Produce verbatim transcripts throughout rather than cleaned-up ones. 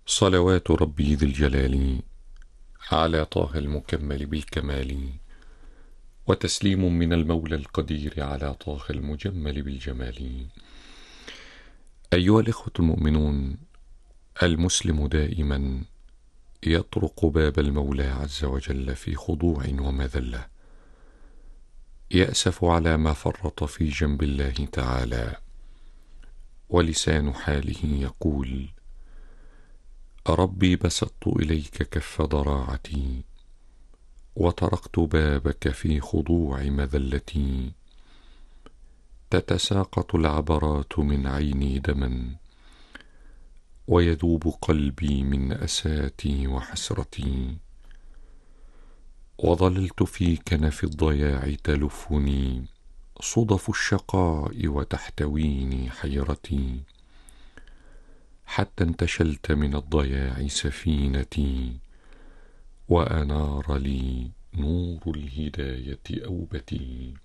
صلوات ربي ذي الجلال على طه المكمل بالكمال، وتسليم من المولى القدير على طه المجمل بالجمال. أيها الإخوة المؤمنون، المسلم دائما يطرق باب المولى عز وجل في خضوع ومذلة، يأسف على ما فرط في جنب الله تعالى، ولسان حاله يقول: ربي بسطت إليك كف ضراعتي، وطرقت بابك في خضوع مذلتي، تتساقط العبرات من عيني دما، ويذوب قلبي من أساتي وحسرتي، وظللت في كنف الضياع تلفني صدف الشقاء وتحتويني حيرتي، حتى انتشلت من الضياع سفينتي، وأنار لي نور الهداية أوبتي.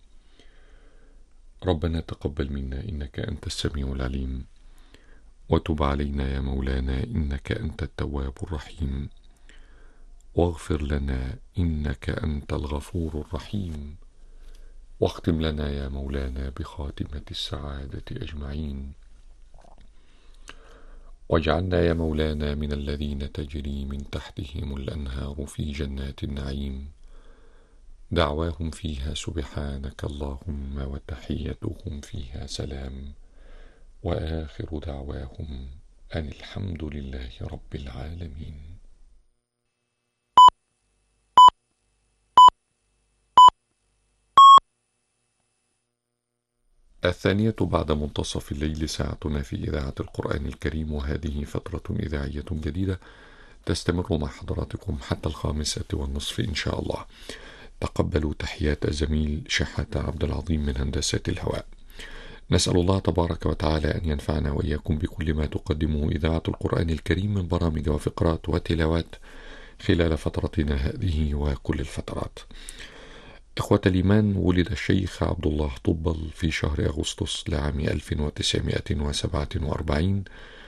ربنا تقبل منا إنك أنت السميع العليم، وتب علينا يا مولانا إنك أنت التواب الرحيم، واغفر لنا إنك أنت الغفور الرحيم، واختم لنا يا مولانا بخاتمة السعادة أجمعين، واجعلنا يا مولانا من الذين تجري من تحتهم الأنهار في جنات النعيم، دعواهم فيها سبحانك اللهم، وتحيتهم فيها سلام، وآخر دعواهم أن الحمد لله رب العالمين. الثانية بعد منتصف الليل، ساعتنا في إذاعة القرآن الكريم، وهذه فترة إذاعية جديدة تستمر مع حضراتكم حتى الخامسة والنصف إن شاء الله. تقبلوا تحيات الزميل شحات عبد العظيم من هندسة الهواء. نسأل الله تبارك وتعالى أن ينفعنا وإياكم بكل ما تقدمه إذاعة القرآن الكريم من برامج وفقرات وتلاوات خلال فترتنا هذه وكل الفترات. إخوة الإيمان، ولد الشيخ عبد الله طبل في شهر أغسطس لعام ألف وتسعمائة وسبعة وأربعين